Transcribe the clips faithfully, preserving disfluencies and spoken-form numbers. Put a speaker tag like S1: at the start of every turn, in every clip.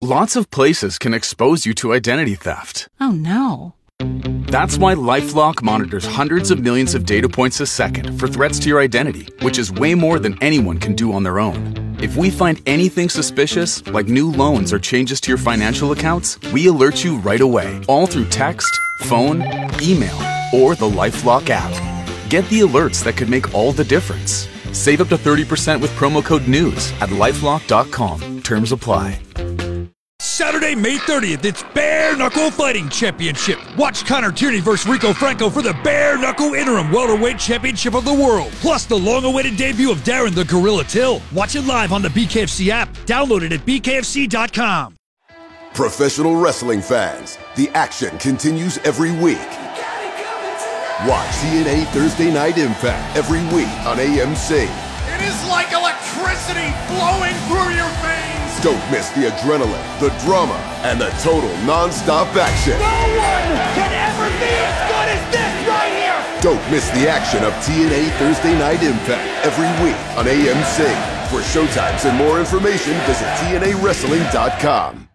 S1: Lots of places can expose you to identity theft.
S2: Oh, no.
S1: That's why LifeLock monitors hundreds of millions of data points a second for threats to your identity, which is way more than anyone can do on their own. If we find anything suspicious, like new loans or changes to your financial accounts, we alert you right away, all through text, phone, email, or the LifeLock app. Get the alerts that could make all the difference. Save up to thirty percent with promo code NEWS at lifelock dot com. Terms apply.
S3: Saturday, May thirtieth, it's Bare Knuckle Fighting Championship. Watch Connor Tierney versus Rico Franco for the Bare Knuckle Interim Welterweight Championship of the World. Plus the long-awaited debut of Darren the Gorilla Till. Watch it live on the B K F C app. Download it at B K F C dot com.
S4: Professional wrestling fans, the action continues every week. Watch T N A Thursday Night Impact every week on A M C.
S5: It is like electricity flowing through your veins.
S4: Don't miss the adrenaline, the drama, and the total non-stop action.
S5: No one can ever be as good as this right here.
S4: Don't miss the action of T N A Thursday Night Impact every week on A M C. For showtimes and more information, visit T N A wrestling dot com.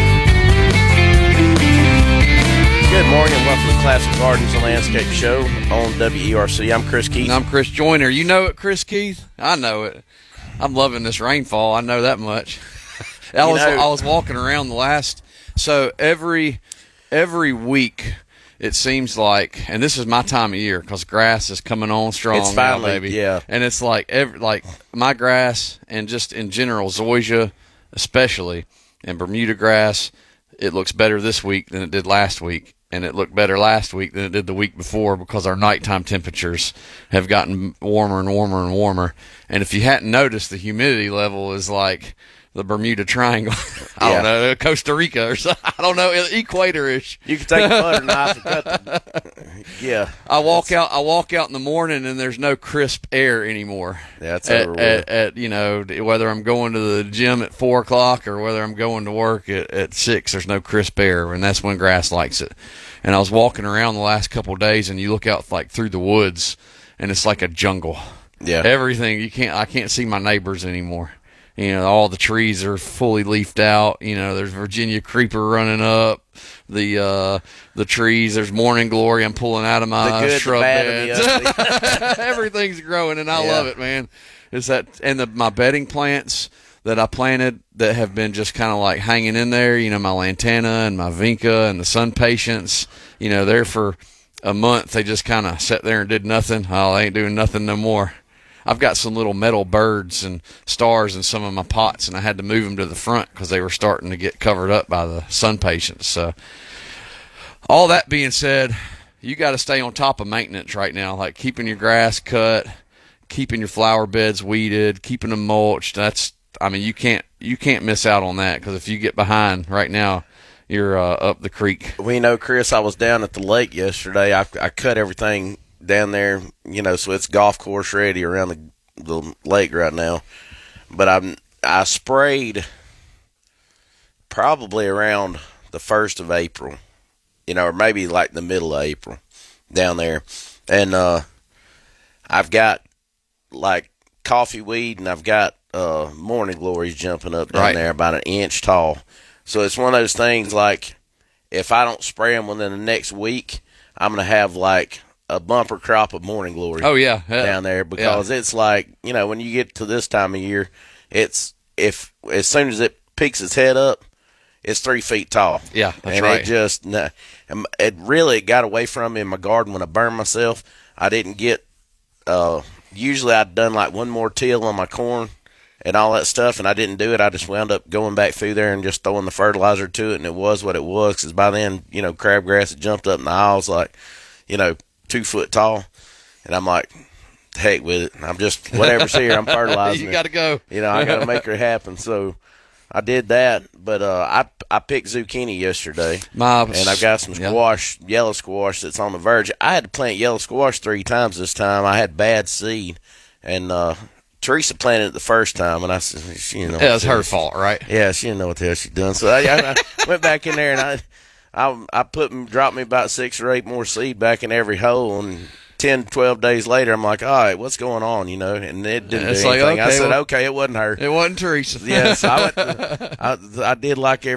S6: Good morning and welcome to the Classic Gardens and Landscape Show on W E R C. I'm Chris Keith.
S7: And I'm Chris Joyner. You know it, Chris Keith? I know it. I'm loving this rainfall. I know that much. I was, I was walking around the last, so every every week it seems like, and this is my time of year because grass is coming on strong.
S6: It's finally,
S7: now, baby.
S6: Yeah.
S7: And it's like every like my grass and just in general zoysia, especially, and Bermuda grass. It looks better this week than it did last week, and it looked better last week than it did the week before because our nighttime temperatures have gotten warmer and warmer and warmer. And if you hadn't noticed, the humidity level is like the Bermuda Triangle. I
S6: Yeah.
S7: don't know, Costa Rica or something. I don't know, equator-ish.
S6: You can take a butter knife and cut the, yeah.
S7: I walk out. I walk out in the morning, and there's no crisp air anymore.
S6: Yeah, that's
S7: at,
S6: over
S7: at,
S6: with.
S7: at you know whether I'm going to the gym at four o'clock or whether I'm going to work at, at six. There's no crisp air, and that's when grass likes it. And I was walking around the last couple of days, and you look out like through the woods, and it's like a jungle.
S6: Yeah.
S7: Everything you can't. I can't see my neighbors anymore. You know, all the trees are fully leafed out. You know, there's Virginia creeper running up the uh, the trees. There's morning glory I'm pulling out of my
S6: The good,
S7: shrub
S6: the bad, and the
S7: beds.
S6: ugly.
S7: Everything's growing, and I
S6: Yeah.
S7: love it, man. It's that, and the my bedding plants that I planted that have been just kind of like hanging in there. You know, my lantana and my vinca and the sun patience. You know, there for a month they just kind of sat there and did nothing. Oh, they ain't doing nothing no more. I've got some little metal birds and stars in some of my pots, and I had to move them to the front because they were starting to get covered up by the sun patients. So, all that being said, you got to stay on top of maintenance right now, like keeping your grass cut, keeping your flower beds weeded, keeping them mulched. That's, I mean, you can't you can't miss out on that because if you get behind right now, you're uh, up the creek.
S6: We know, Chris, I was down at the lake yesterday. I, I cut everything down there, you know, so it's golf course ready around the, the lake right now. But I I sprayed probably around the first of April, you know, or maybe like the middle of April down there. And uh, I've got like coffee weed and I've got uh, morning glories jumping up down
S7: Right.
S6: there about an inch tall. So it's one of those things like if I don't spray them within the next week, I'm going to have like a bumper crop of morning glory
S7: Oh yeah, yeah.
S6: down there because
S7: Yeah.
S6: it's like, you know, when you get to this time of year, it's if as soon as it peeks its head up, it's three feet tall.
S7: Yeah, that's
S6: and
S7: right.
S6: it just nah, it really got away from me in my garden when I burned myself. I didn't get. Uh, usually I'd done like one more till on my corn and all that stuff, and I didn't do it. I just wound up going back through there and just throwing the fertilizer to it, and it was what it was. Because by then, you know, crabgrass had jumped up in the aisles like, you know, two foot tall, and I'm like, heck with it. I'm just whatever's here. I'm fertilizing.
S7: You got to go.
S6: You know, I got to make it happen. So I did that, but uh, I I picked zucchini yesterday,
S7: My,
S6: and I've got some
S7: yeah.
S6: squash, yellow squash that's on the verge. I had to plant yellow squash three times this time. I had bad seed, and uh, Teresa planted it the first time, and I said, she didn't know.
S7: Yeah,
S6: what
S7: it's
S6: to
S7: her
S6: do.
S7: fault, right?
S6: Yeah, she didn't know what the hell she's doing. So I, I, I went back in there and I, I, I put dropped me about six or eight more seed back in every hole, and ten, twelve days later, I'm like, all right, what's going on, you know? And it didn't
S7: It's
S6: do
S7: like,
S6: anything. I
S7: okay,
S6: said,
S7: well-
S6: okay, it wasn't her.
S7: It wasn't Teresa.
S6: Yeah, so I, went, I, I did like every